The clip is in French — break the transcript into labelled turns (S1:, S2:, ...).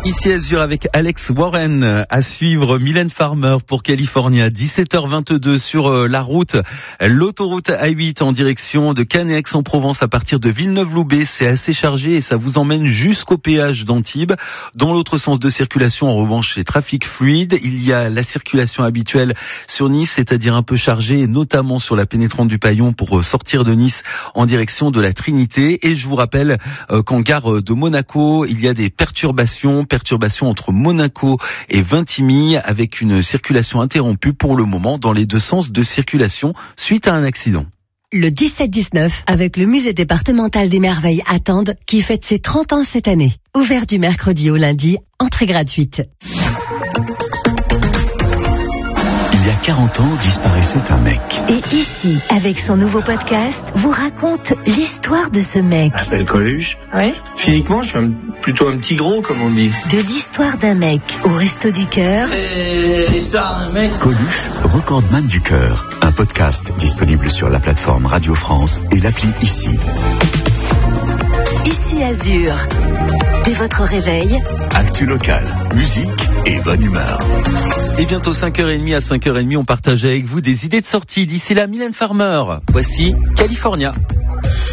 S1: Ici Azur avec Alex Warren, à suivre Mylène Farmer pour California, 17h22 sur la route, l'autoroute A8 en direction de Cannes et Aix-en-Provence à partir de Villeneuve-Loubet. C'est assez chargé et ça vous emmène jusqu'au péage d'Antibes. Dans l'autre sens de circulation, en revanche, c'est trafic fluide. Il y a la circulation habituelle sur Nice, c'est-à-dire un peu chargée, notamment sur la pénétrante du Paillon pour sortir de Nice en direction de la Trinité. Et je vous rappelle qu'en gare de Monaco, il y a des perturbations entre Monaco et Vintimille avec une circulation interrompue pour le moment dans les deux sens de circulation suite à un accident.
S2: Le 17-19 avec le musée départemental des merveilles à Tende qui fête ses 30 ans cette année. Ouvert du mercredi au lundi, entrée gratuite.
S3: Il y a 40 ans, disparaissait un mec.
S2: Et ici, avec son nouveau podcast, vous raconte l'histoire de ce mec.
S4: Je m'appelle Coluche.
S2: Oui.
S4: Physiquement, je suis plutôt un petit gros, comme on dit.
S2: De l'histoire d'un mec au Resto du Cœur.
S4: L'histoire d'un mec.
S3: Coluche, recordman du cœur. Un podcast disponible sur la plateforme Radio France et l'appli Ici.
S2: Ici Azur. Dès votre réveil,
S3: Actu local, musique et bonne humeur.
S1: Et bientôt 5h30 à 5h30, on partage avec vous des idées de sortie. D'ici là, Mylène Farmer. Voici California.